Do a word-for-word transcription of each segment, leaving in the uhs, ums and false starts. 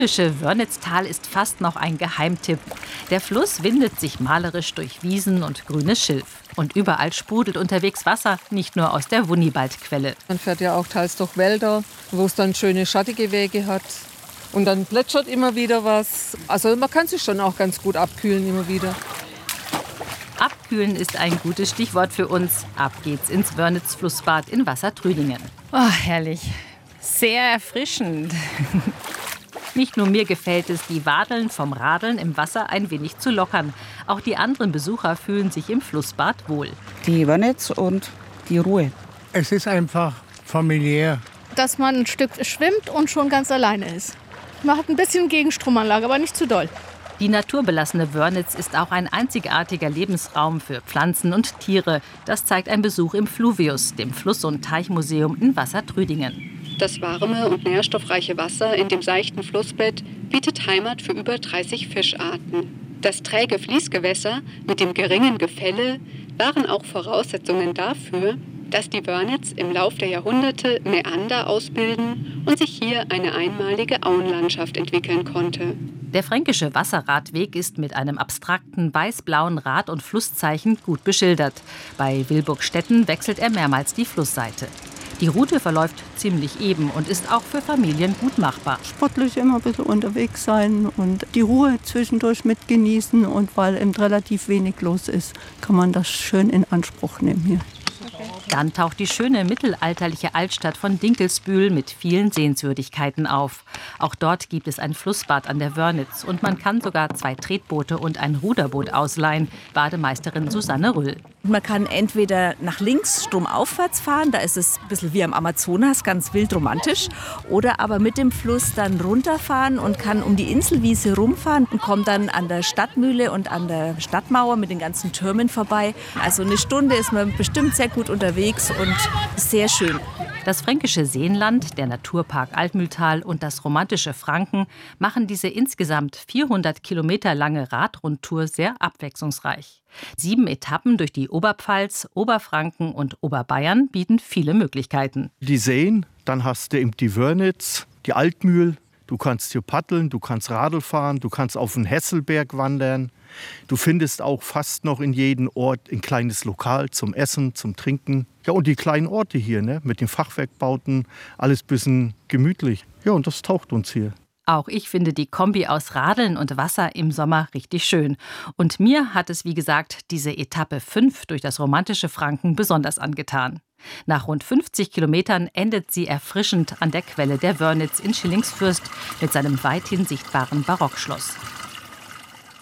Das Wörnitztal ist fast noch ein Geheimtipp. Der Fluss windet sich malerisch durch Wiesen und grünes Schilf. Und überall sprudelt unterwegs Wasser, nicht nur aus der Wunibaldquelle. Man fährt ja auch teils durch Wälder, wo es dann schöne schattige Wege hat. Und dann plätschert immer wieder was. Also man kann sich schon auch ganz gut abkühlen immer wieder. Abkühlen ist ein gutes Stichwort für uns. Ab geht's ins Wörnitz-Flussbad in Wassertrüdingen. Oh, herrlich. Sehr erfrischend. Nicht nur mir gefällt es, die Wadeln vom Radeln im Wasser ein wenig zu lockern. Auch die anderen Besucher fühlen sich im Flussbad wohl. Die Wörnitz und die Ruhe. Es ist einfach familiär. Dass man ein Stück schwimmt und schon ganz alleine ist. Man hat ein bisschen Gegenstromanlage, aber nicht zu doll. Die naturbelassene Wörnitz ist auch ein einzigartiger Lebensraum für Pflanzen und Tiere. Das zeigt ein Besuch im Fluvius, dem Fluss- und Teichmuseum in Wassertrüdingen. Das warme und nährstoffreiche Wasser in dem seichten Flussbett bietet Heimat für über dreißig Fischarten. Das träge Fließgewässer mit dem geringen Gefälle waren auch Voraussetzungen dafür, dass die Wörnitz im Lauf der Jahrhunderte Mäander ausbilden und sich hier eine einmalige Auenlandschaft entwickeln konnte. Der fränkische Wasserradweg ist mit einem abstrakten weiß-blauen Rad- und Flusszeichen gut beschildert. Bei Wilburgstetten wechselt er mehrmals die Flussseite. Die Route verläuft ziemlich eben und ist auch für Familien gut machbar. Sportlich immer ein bisschen unterwegs sein und die Ruhe zwischendurch mit genießen. Und weil eben relativ wenig los ist, kann man das schön in Anspruch nehmen hier. Dann taucht die schöne mittelalterliche Altstadt von Dinkelsbühl mit vielen Sehenswürdigkeiten auf. Auch dort gibt es ein Flussbad an der Wörnitz und man kann sogar zwei Tretboote und ein Ruderboot ausleihen. Bademeisterin Susanne Rüll. Man kann entweder nach links stromaufwärts fahren, da ist es ein bisschen wie am Amazonas, ganz wild romantisch. Oder aber mit dem Fluss dann runterfahren und kann um die Inselwiese rumfahren und kommt dann an der Stadtmühle und an der Stadtmauer mit den ganzen Türmen vorbei. Also eine Stunde ist man bestimmt sehr gut unterwegs und sehr schön. Das fränkische Seenland, der Naturpark Altmühltal und das romantische Franken machen diese insgesamt vierhundert Kilometer lange Radrundtour sehr abwechslungsreich. Sieben Etappen durch die Oberpfalz, Oberfranken und Oberbayern bieten viele Möglichkeiten. Die Seen, dann hast du eben die Wörnitz, die Altmühl. Du kannst hier paddeln, du kannst Radl fahren, du kannst auf den Hesselberg wandern. Du findest auch fast noch in jedem Ort ein kleines Lokal zum Essen, zum Trinken. Ja, und die kleinen Orte hier, ne, mit den Fachwerkbauten, alles ein bisschen gemütlich. Ja, und das taucht uns hier. Auch ich finde die Kombi aus Radeln und Wasser im Sommer richtig schön. Und mir hat es, wie gesagt, diese Etappe fünf durch das romantische Franken besonders angetan. Nach rund fünfzig Kilometern endet sie erfrischend an der Quelle der Wörnitz in Schillingsfürst mit seinem weithin sichtbaren Barockschloss.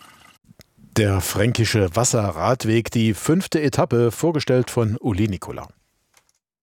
Der fränkische Wasserradweg, die fünfte Etappe, vorgestellt von Uli Nikola.